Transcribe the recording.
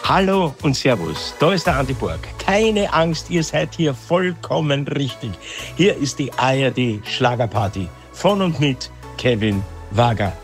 Hallo und Servus, da ist der Andi Borg. Keine Angst, ihr seid hier vollkommen richtig. Hier ist die ARD Schlagerparty von und mit Kevin Wager.